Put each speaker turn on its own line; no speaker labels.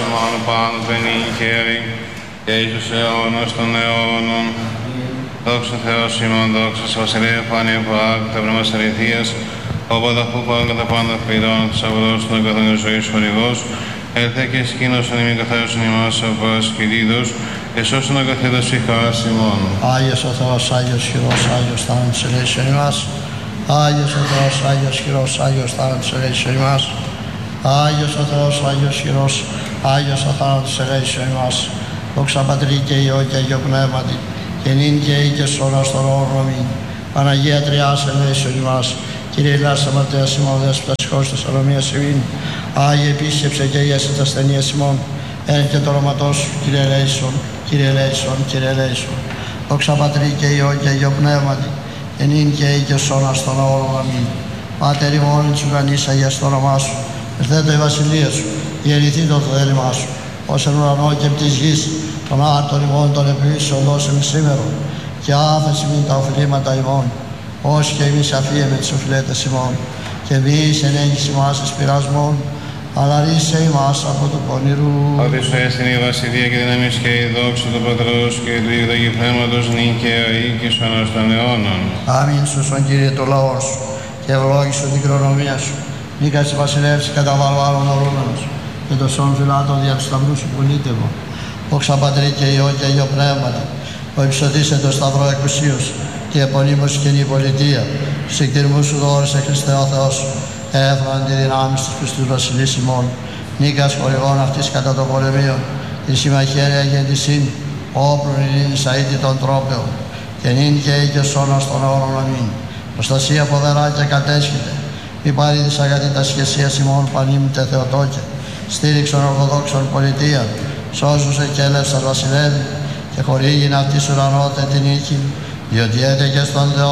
ημών πάντοτε νικαίοι και εις τους αιώνας των αιώνων. Δόξα Θεός ημών, δόξα σε βασιλεία φάνη επάκτα πνεύμας αληθείας, όποτε αφού πάγουν κατά πάντα πυρών της αγωδός των καθόλου ζωής χορηγός, έλθε και σκήνωσον ημί καθάρωσον ημάς από ασκητήτως, και σώσον ακαθέτως ηχάς ημών.
Άγιος ο Θεός, Άγιος χειρός, Άγιος θάνατος ελέησον ημάς. Άγιος ο Θεός, Άγιος χειρός, Άγιος θάνατος ελέησον ημάς. Άγιος ο Θεός, Άγιος χειρός, Άγιος ο θάνατος ελέησον ημάς. Δόξα Πατρί και Υιό και Αγίο Πνεύματι, και νυν και ή και σώνα στον όρον αμήν. Παναγία Τριάς ελέησον ημάς. Κύριε Ελλάς αμαρτίας ημών, δέσποτας χώρος της Σαλομίας ημίν. Άγιε επίσκεψε και ίασε τα ασθενείας ημών. Εν και το όνοματός σου, Κύριε ελέησον, Κύριε ελέησον, Κύριε ελέησον. Δόξα Πατρί και Υιό και Αγίο Πνεύματι, και νυν και ή και σώνα στον όρον αμήν. Πάτερ ημών της ουρανής, αγιαστό το όνομά σου. Ερθέτω η βασιλεία σου, γεννηθεί το θέλημά σου. Ως εν ουρανό και επί της γης, των άρτων ημών των επιβήσεων δώσε με σήμερον, και άφεση μην τα οφειλήματα ημών, ως και εμείς αφίεμε τις οφειλέτες ημών, και εμείς εν έγγυς ημάς εις πειρασμών, αλλά ρίσε ημάς από του πονηρού.
Ότι σου έστειν η βασιλεία και δύναμις και η δόξα του Πατρός και του Υιού και Πνεύματος νυν και αεί και εις αιώνας των αιώνων.
Αμήν σωσον Κύριε το λαό σου, και ευλόγησον την κληρονομία σου. Νίκας της βασιλεύς καταβάλω άλλων ορούμενος, και το σώμα φυλάτων δια του σταυρού σου πουλίτευο. Δόξα Πατρί και Υιό και Αγίο Πνεύματι, που υψωτήσε το σταυρό εκουσίως και επωνύμωση καινή πολιτεία. Στους εκτιρμούς σου δώρισε Χριστέ ο Θεός, έφραν τη δυνάμει στους πιστούς βασιλείς ημών. Νίκας χορηγών αυτής κατά των πολεμίων, τη συμμαχία αγεντησίν, όπλων ειρήνης αήτη των τρόπεων, και νυν και ή και σώνας των αιώνων αμήν. Προστασία φοβερά και κατέσχεται, μη παρήδης αγατή τα σχεσίας ημών πανήμητε Θεοτόκε. Στήριξον Ορθοδόξων πολιτεία, σώζουσε και έλευσαν βασιλεύει, και χορήγειν αυτής ουρανότε την νίκη, διότι έτεκε στον Θεό